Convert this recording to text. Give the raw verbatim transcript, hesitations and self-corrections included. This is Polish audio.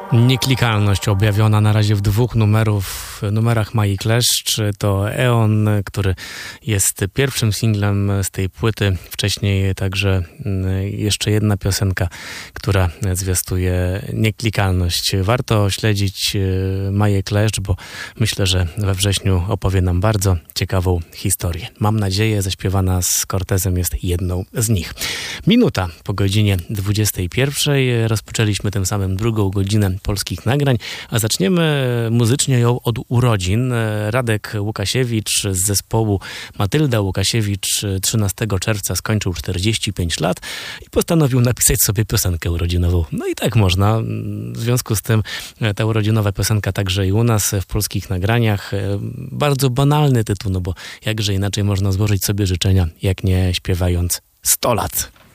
Nieklikalność objawiona na razie w dwóch numerów, numerach Mai Kleszcz. To Eon, który jest pierwszym singlem z tej płyty. Wcześniej także jeszcze jedna piosenka, która zwiastuje nieklikalność. Warto śledzić Maję Kleszcz, bo myślę, że we wrześniu opowie nam bardzo ciekawą historię. Mam nadzieję, zaśpiewana z Cortezem jest jedną z nich. Minuta po godzinie dwudziestej pierwszej. Rozpoczęliśmy tym samym drugą godzinę polskich nagrań, a zaczniemy muzycznie ją od urodzin. Radek Łukasiewicz z zespołu Matylda Łukasiewicz trzynastego czerwca skończył czterdzieści pięć lat i postanowił napisać sobie piosenkę urodzinową. No i tak można. W związku z tym ta urodzinowa piosenka także i u nas w polskich nagraniach. Bardzo banalny tytuł, no bo jakże inaczej można złożyć sobie życzenia, jak nie śpiewając sto lat.